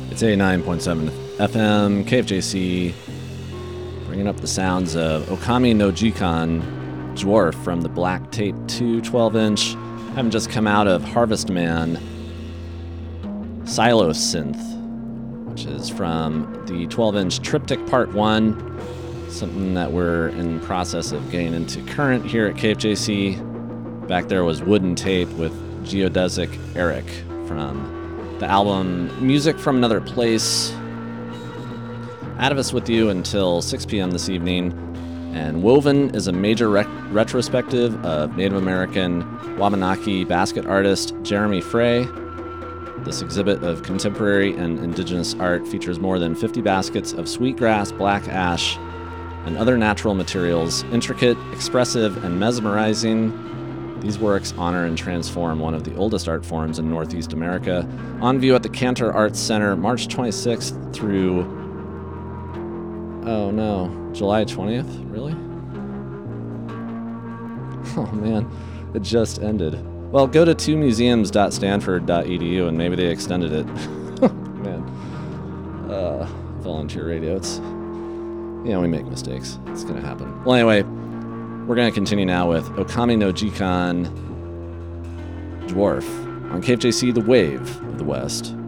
It's 89.7 FM, KFJC, bringing up the sounds of Okami no Jikan, Dwarf from the Black Tape 2 12-inch. Having just come out of Harvest Man, Silo Synth, which is from the 12-inch Triptych Part 1, something that we're in process of getting into current here at KFJC. Back there was Wooden Tape with Geodesic Eric from the album Music from Another Place. Atavist with you until 6 p.m. this evening. And Woven is a major retrospective of Native American Wabanaki basket artist Jeremy Frey. This exhibit of contemporary and indigenous art features more than 50 baskets of sweetgrass, black ash, and other natural materials, intricate, expressive, and mesmerizing. These works honor and transform one of the oldest art forms in Northeast America. On view at the Cantor Arts Center, March 26th through, oh no, July 20th? Really? Oh man, it just ended. Well, go to 2museums.stanford.edu and maybe they extended it. Man. Volunteer radio, we make mistakes. It's gonna happen. Well, anyway, we're going to continue now with Okami no Jikan, Dwarf, on KFJC, the Wave of the West.